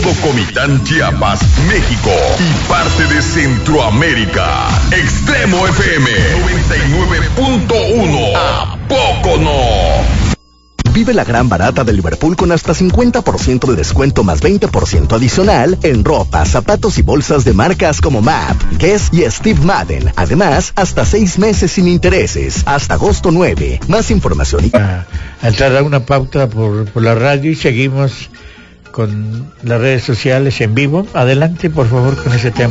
Tenango, Comitán, Chiapas, México y parte de Centroamérica. Extremo FM 99.1. ¿A poco no? Vive la gran barata de Liverpool con hasta 50% de descuento más 20% adicional en ropa, zapatos y bolsas de marcas como MAP, Guess y Steve Madden. Además, hasta 6 meses sin intereses, hasta agosto 9. Más información. A entrar a una pauta por la radio y seguimos con las redes sociales en vivo. Adelante, por favor, con ese tema.